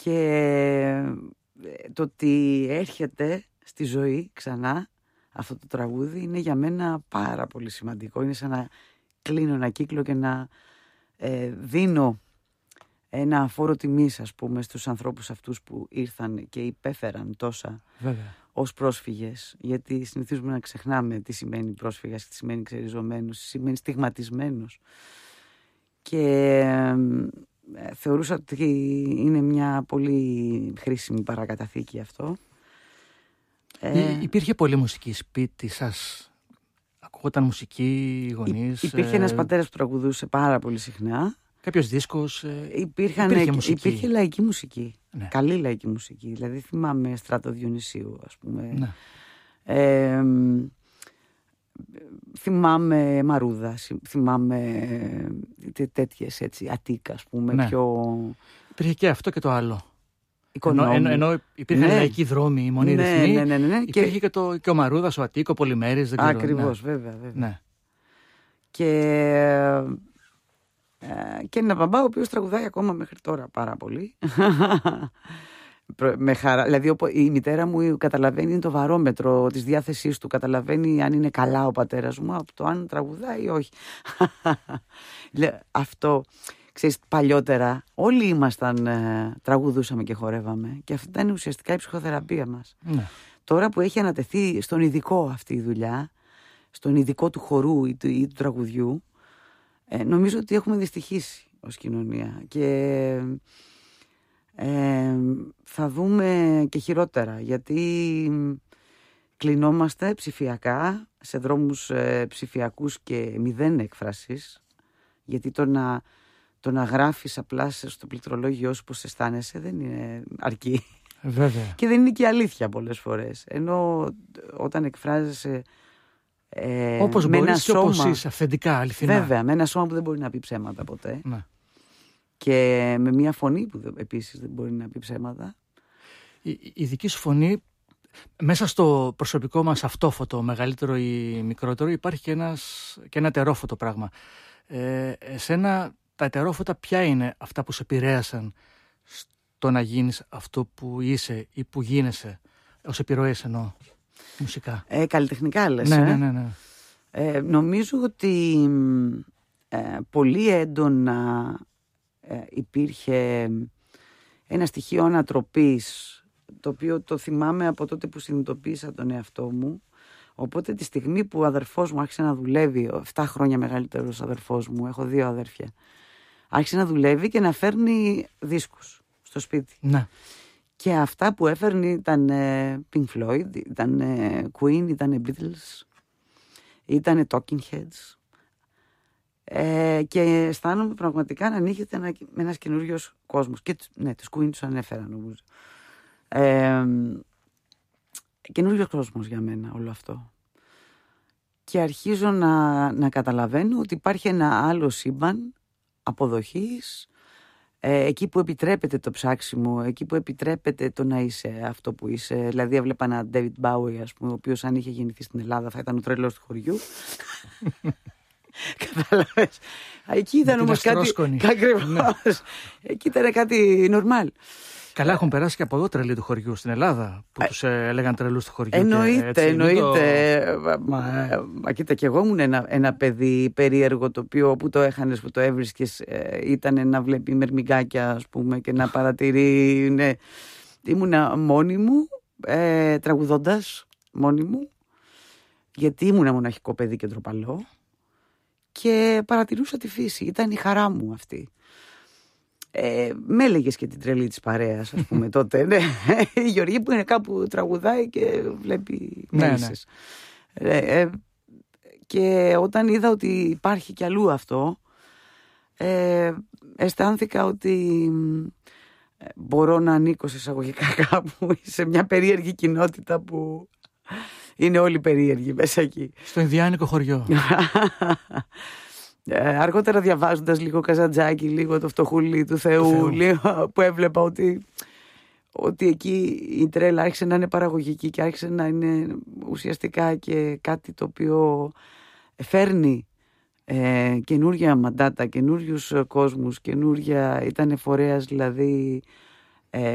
Και το ότι έρχεται στη ζωή ξανά αυτό το τραγούδι είναι για μένα πάρα πολύ σημαντικό. Είναι σαν να κλείνω ένα κύκλο και να δίνω ένα φόρο τιμής, ας πούμε, στους ανθρώπους αυτούς που ήρθαν και υπέφεραν τόσα. Βέβαια. Ως πρόσφυγες. Γιατί συνηθίζουμε να ξεχνάμε τι σημαίνει πρόσφυγας και τι σημαίνει ξεριζωμένος, τι σημαίνει στιγματισμένος. Και θεωρούσα ότι είναι μια πολύ χρήσιμη παρακαταθήκη αυτό. Υπήρχε πολλή μουσική σπίτι σας? Ακούγονταν μουσική, γονείς? Υπήρχε ένας πατέρας που τραγουδούσε πάρα πολύ συχνά. Κάποιος δίσκος? Υπήρχε λαϊκή μουσική. Ναι. Καλή λαϊκή μουσική. Δηλαδή θυμάμαι Στράτο Διονυσίου, ας πούμε. Ναι. Θυμάμαι Μαρούδα, θυμάμαι τέτοιες έτσι, Αττίκα, ας πούμε. Ναι. Πιο... Υπήρχε και αυτό και το άλλο. Οικονόμου. Ενώ υπήρχαν λαϊκοί δρόμοι, οι μονοί ρυθμοί. Ναι. Υπήρχε και ο Μαρούδας, ο Αττίκο, ο Πολυμέρης. Ακριβώς, βέβαια. Ναι. Και ένα μπαμπά ο οποίος τραγουδάει ακόμα μέχρι τώρα πάρα πολύ. Με χαρά. Δηλαδή η μητέρα μου καταλαβαίνει το βαρόμετρο της διάθεσής του. Καταλαβαίνει αν είναι καλά ο πατέρας μου από το αν τραγουδάει ή όχι. Αυτό, ξέρεις, παλιότερα όλοι ήμασταν, τραγουδούσαμε και χορεύαμε. Και αυτή ήταν ουσιαστικά η ψυχοθεραπεία μας. Ναι. Τώρα που έχει ανατεθεί στον ειδικό αυτή η δουλειά, στον ειδικό του χορού ή του τραγουδιού, νομίζω ότι έχουμε δυστυχήσει ως κοινωνία. Και θα δούμε και χειρότερα, γιατί κλεινόμαστε ψηφιακά σε δρόμους ψηφιακούς και μηδέν έκφρασης, γιατί το να γράφεις απλά στο πληκτρολόγιο σου πώς αισθάνεσαι δεν είναι αρκεί. Βέβαια. Και δεν είναι και αλήθεια πολλές φορές. Ενώ όταν εκφράζεσαι όπως με μπορείς ένα και σώμα, όπως είσαι, αυθεντικά, αληθινά. Βέβαια, με ένα σώμα που δεν μπορεί να πει ψέματα ποτέ. Ναι. Και με μια φωνή που επίσης δεν μπορεί να πει ψέματα. Η δική σου φωνή, μέσα στο προσωπικό μας αυτόφωτο, μεγαλύτερο ή μικρότερο, υπάρχει και ένα ετερόφωτο πράγμα. Εσένα τα ετερόφωτα ποια είναι αυτά που σε επηρέασαν στο να γίνεις αυτό που είσαι ή που γίνεσαι, ως επιρροές εννοώ, μουσικά? Καλλιτεχνικά λες. Ναι. Νομίζω ότι πολύ έντονα υπήρχε ένα στοιχείο ανατροπής, το οποίο το θυμάμαι από τότε που συνειδητοποίησα τον εαυτό μου. Οπότε τη στιγμή που ο αδερφός μου άρχισε να δουλεύει, 7 χρόνια μεγαλύτερος αδερφός μου, έχω 2 αδέρφια, άρχισε να δουλεύει και να φέρνει δίσκους στο σπίτι. Ναι. Και αυτά που έφερνε ήταν Pink Floyd, ήταν Queen, ήταν Beatles, ήταν Talking Heads. Και αισθάνομαι πραγματικά να ανοίγεται ένας καινούριος κόσμος. Και ναι, τους Queen τους ανέφερα νομίζω. Καινούριος κόσμος για μένα όλο αυτό. Και αρχίζω να καταλαβαίνω ότι υπάρχει ένα άλλο σύμπαν αποδοχής, εκεί που επιτρέπεται το ψάξιμο, εκεί που επιτρέπεται το να είσαι αυτό που είσαι. Δηλαδή έβλεπα έναν David Bowie, ας πούμε, ο οποίος αν είχε γεννηθεί στην Ελλάδα θα ήταν ο τρελός του χωριού. Κατάλαβες. Εκεί ήταν όμως κάτι. Ακριβώς. Εκεί ήταν κάτι νορμάλ. Καλά, έχουν περάσει και από εδώ τρελοί του χωριού στην Ελλάδα που τους έλεγαν τρελούς του χωριού. Εννοείται. Μα κοίτα, και εγώ ήμουν ένα παιδί περίεργο, το οποίο όπου το έχανες, που το έβρισκες, ήταν να βλέπει μερμηγκάκια, ας πούμε, και να παρατηρεί. Ναι. Ήμουνα μόνη μου, τραγουδώντας μόνη μου, γιατί ήμουνα μοναχικό παιδί και ντροπαλό. Και παρατηρούσα τη φύση. Ήταν η χαρά μου αυτή. Με έλεγες και την τρελή της παρέας, ας πούμε, τότε. Ναι. Η Γεωργή που είναι κάπου τραγουδάει και βλέπει μέλισσες. Ναι. Και όταν είδα ότι υπάρχει κι αλλού αυτό, αισθάνθηκα ότι μπορώ να ανήκω σε εισαγωγικά κάπου, σε μια περίεργη κοινότητα που είναι όλοι περίεργοι μέσα εκεί. Στο Ινδιάνικο χωριό. Αργότερα διαβάζοντας λίγο Καζαντζάκη, λίγο το Φτωχούλι του Θεού, λίγο, που έβλεπα ότι εκεί η τρέλα άρχισε να είναι παραγωγική και άρχισε να είναι ουσιαστικά και κάτι το οποίο φέρνει καινούρια μαντάτα, καινούριους κόσμους, ήταν φορέας δηλαδή